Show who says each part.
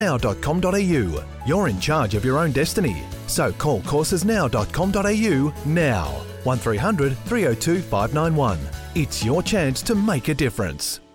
Speaker 1: coursesnow.com.au. You're in charge of your own destiny. So call coursesnow.com.au now. 1300 302 591. It's your chance to make a difference.